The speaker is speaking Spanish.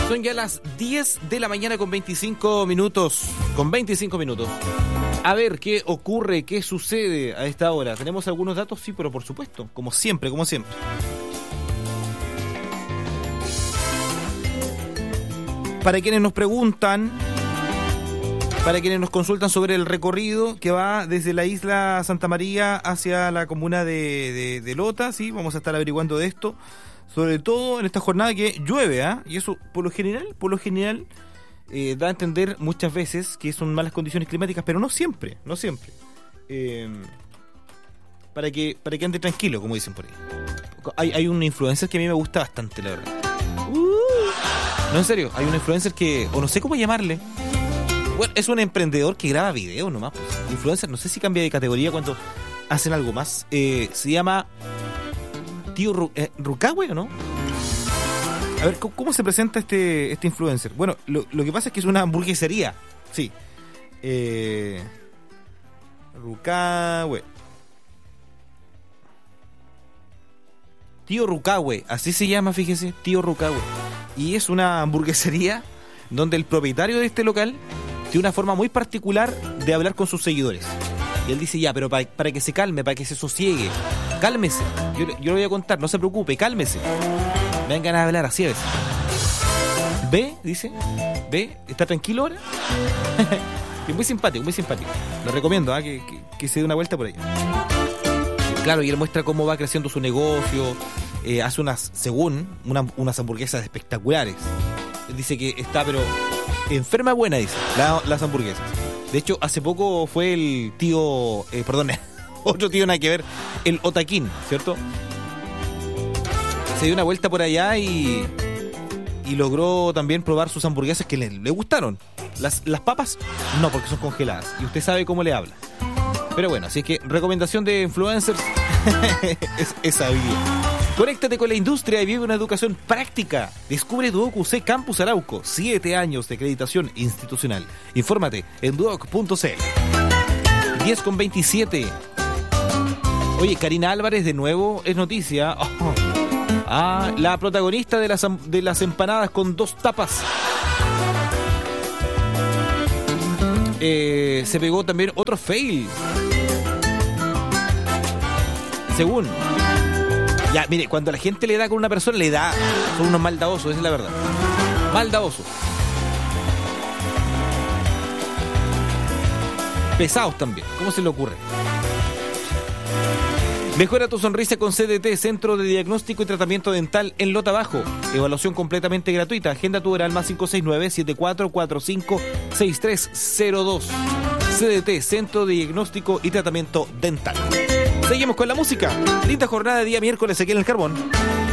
Son ya las 10 de la mañana con 25 minutos. A ver, ¿qué ocurre? ¿Qué sucede a esta hora? ¿Tenemos algunos datos? Sí, pero por supuesto, como siempre. Para quienes nos preguntan, para quienes nos consultan sobre el recorrido que va desde la isla Santa María hacia la comuna de Lota, sí, vamos a estar averiguando de esto. Sobre todo en esta jornada que llueve, y eso por lo general da a entender muchas veces que son malas condiciones climáticas, pero no siempre. Para que ande tranquilo, como dicen por ahí. Hay un influencer que a mí me gusta bastante, la verdad. No, en serio, hay un influencer que, o no sé cómo llamarle. Bueno, es un emprendedor que graba videos nomás, pues. Influencer, no sé si cambia de categoría cuando hacen algo más. Se llama Tío Rucahue, ¿o no? A ver, ¿cómo se presenta este influencer? Bueno, lo que pasa es que es una hamburguesería. Sí. Rucahue. Tío Rucahue, así se llama, fíjese, Tío Rucahue. Y es una hamburguesería donde el propietario de este local tiene una forma muy particular de hablar con sus seguidores. Y él dice, ya, pero para que se calme, para que se sosiegue, cálmese. Yo le voy a contar, no se preocupe, cálmese. Me dan ganas de hablar así a veces. ¿Ve? Dice. ¿Ve? ¿Está tranquilo ahora? Es muy simpático. Lo recomiendo, que se dé una vuelta por ahí. Claro, y él muestra cómo va creciendo su negocio. Hace unas hamburguesas espectaculares. Él dice que está, pero enferma buena, dice, las hamburguesas. De hecho, hace poco fue el tío... otro tío nada que ver, el Otaquín, ¿cierto? Se dio una vuelta por allá y logró también probar sus hamburguesas que le gustaron. Las papas, no, porque son congeladas. Y usted sabe cómo le habla. Pero bueno, así es que recomendación de influencers es sabia. Conéctate con la industria y vive una educación práctica. Descubre Duoc UC Campus Arauco. 7 años de acreditación institucional. Infórmate en duoc.cl. 10:27. Oye, Karina Álvarez de nuevo es noticia. La protagonista de las empanadas con 2 tapas. Se pegó también otro fail. Según... Ya, mire, cuando la gente le da con una persona, son unos maldadosos, esa es la verdad. Maldadosos. Pesados también, ¿cómo se le ocurre? Mejora tu sonrisa con CDT, Centro de Diagnóstico y Tratamiento Dental en Lota Bajo. Evaluación completamente gratuita. Agenda tu hora al más 569-7445-6302. CDT, Centro de Diagnóstico y Tratamiento Dental. Seguimos con la música. Linda jornada de día miércoles aquí en El Carbón.